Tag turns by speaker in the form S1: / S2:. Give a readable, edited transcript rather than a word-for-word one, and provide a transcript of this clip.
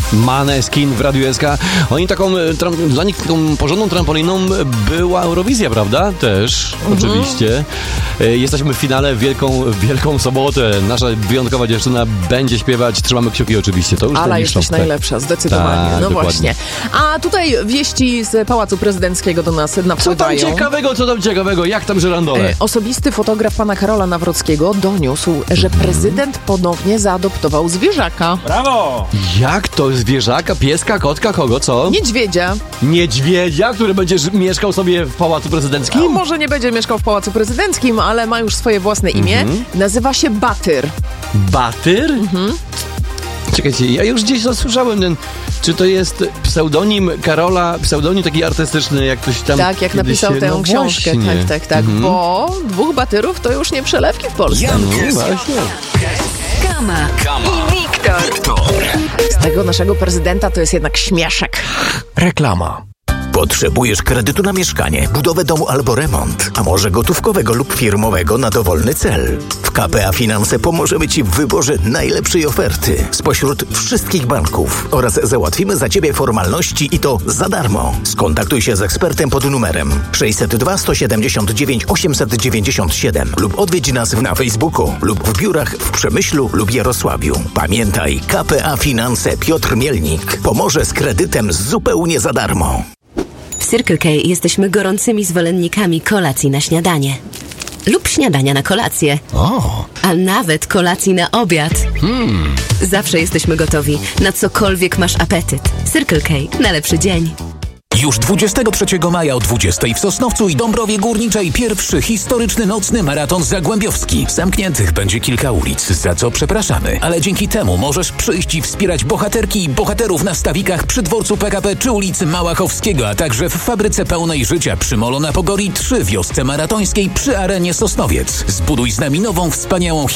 S1: Maneskin w Radiu SK. Oni dla nich taką porządną trampoliną była Eurowizja, prawda? Też, oczywiście. Jesteśmy w finale, wielką sobotę. Nasza wyjątkowa dziewczyna będzie śpiewać. Trzymamy kciuki oczywiście. To już
S2: Ala, jesteś najlepsza, zdecydowanie.
S1: Tak,
S2: no
S1: dokładnie.
S2: właśnie. A tutaj wieści z Pałacu Prezydenckiego do nas
S1: Co
S2: napływają.
S1: tam ciekawego? Jak tam żyrandole?
S2: Osobisty fotograf pana Karola Nawrockiego doniósł, że prezydent ponownie zaadoptował zwierzaka.
S3: Brawo!
S1: Jak to? Zwierzaka, pieska, kotka, kogo, co?
S2: Niedźwiedzia.
S1: Niedźwiedzia, który będzie mieszkał sobie w Pałacu Prezydenckim?
S2: No, może nie będzie mieszkał w Pałacu Prezydenckim, ale ma już swoje własne imię. Nazywa się Batyr.
S1: Batyr? Czekajcie, ja już gdzieś słyszałem czy to jest pseudonim Karola, pseudonim taki artystyczny, jak ktoś tam...
S2: Tak, jak napisał tę książkę.
S1: Właśnie.
S2: Tak. Bo 2 batyrów to już nie przelewki w Polsce.
S1: No właśnie.
S4: Kama i Wiktor.
S2: Z tego naszego prezydenta to jest jednak śmieszek.
S5: Reklama.
S6: Potrzebujesz kredytu na mieszkanie, budowę domu albo remont, a może gotówkowego lub firmowego na dowolny cel? W KPA Finanse pomożemy Ci w wyborze najlepszej oferty spośród wszystkich banków oraz załatwimy za Ciebie formalności i to za darmo. Skontaktuj się z ekspertem pod numerem 602 179 897 lub odwiedź nas na Facebooku lub w biurach w Przemyślu lub Jarosławiu. Pamiętaj, KPA Finanse Piotr Mielnik pomoże z kredytem zupełnie za darmo.
S7: W Circle K jesteśmy gorącymi zwolennikami kolacji na śniadanie. Lub śniadania na kolację. A nawet kolacji na obiad. Zawsze jesteśmy gotowi na cokolwiek masz apetyt. Circle K. Na lepszy dzień.
S5: Już 23 maja o 20 w Sosnowcu i Dąbrowie Górniczej pierwszy historyczny nocny maraton zagłębiowski. Zamkniętych będzie kilka ulic, za co przepraszamy, ale dzięki temu możesz przyjść i wspierać bohaterki i bohaterów na stawikach przy dworcu PKP czy ulicy Małachowskiego, a także w fabryce pełnej życia przy Molo na Pogori 3, wiosce maratońskiej przy Arenie Sosnowiec. Zbuduj z nami nową, wspaniałą